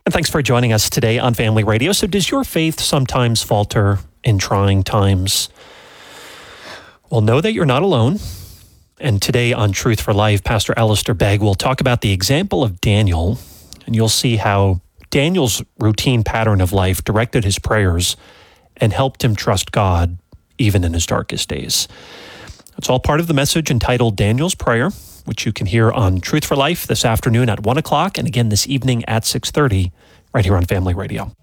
And thanks for joining us today on Family Radio. So does your faith sometimes falter in trying times? Well, know that you're not alone. And today on Truth for Life, Pastor Alistair Begg will talk about the example of Daniel, and you'll see how Daniel's routine pattern of life directed his prayers and helped him trust God even in his darkest days. It's all part of the message entitled Daniel's Prayer, which you can hear on Truth for Life this afternoon at 1 o'clock and again this evening at 6:30 right here on Family Radio.